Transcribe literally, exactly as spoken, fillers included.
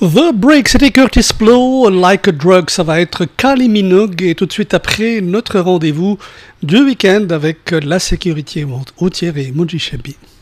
The Break, c'était Curtis Blow, Like a Drug, ça va être Kylie Minogue, et tout de suite après, notre rendez-vous du week-end avec la sécurité routière et Moji Shelby.